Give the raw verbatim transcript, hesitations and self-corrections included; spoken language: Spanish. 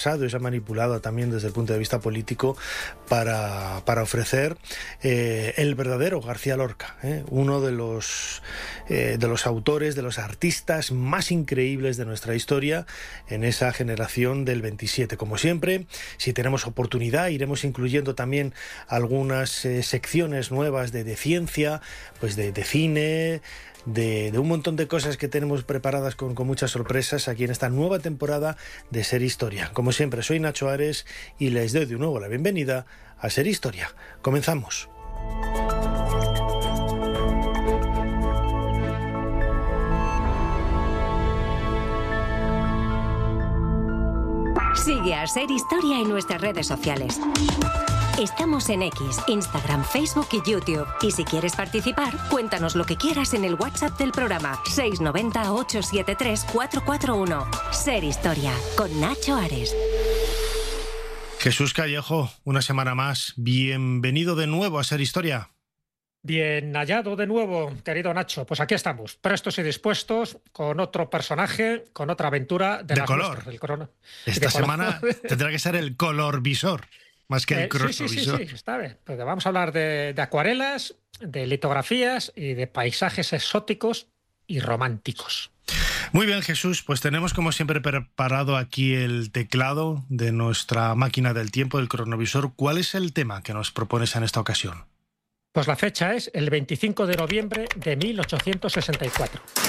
y se ha manipulado también desde el punto de vista político para, para ofrecer eh, el verdadero García Lorca, ¿eh? uno de los, eh, de los autores, de los artistas más increíbles de nuestra historia en esa generación del veintisiete. Como siempre, si tenemos oportunidad, iremos incluyendo también algunas eh, secciones nuevas de, de ciencia, pues de, de cine, De, de un montón de cosas que tenemos preparadas con, con muchas sorpresas aquí en esta nueva temporada de Ser Historia. Como siempre, soy Nacho Ares y les doy de nuevo la bienvenida a Ser Historia. Comenzamos. Sigue a Ser Historia en nuestras redes sociales. Estamos en X, Instagram, Facebook y YouTube. Y si quieres participar, cuéntanos lo que quieras en el WhatsApp del programa seis nueve cero, ocho siete tres, cuatro cuatro uno. Ser Historia, con Nacho Ares. Jesús Callejo, una semana más. Bienvenido de nuevo a Ser Historia. Bien hallado de nuevo, querido Nacho. Pues aquí estamos, prestos y dispuestos, con otro personaje, con otra aventura de, de las color. Nuestras, el corona. Esta de semana color. Tendrá que ser el color visor. Más que el eh, cronovisor. Sí, sí, sí, sí, está bien. Pues vamos a hablar de, de acuarelas, de litografías y de paisajes exóticos y románticos. Muy bien, Jesús, pues tenemos como siempre preparado aquí el teclado de nuestra máquina del tiempo, del cronovisor. ¿Cuál es el tema que nos propones en esta ocasión? Pues la fecha es el veinticinco de noviembre de mil ochocientos sesenta y cuatro.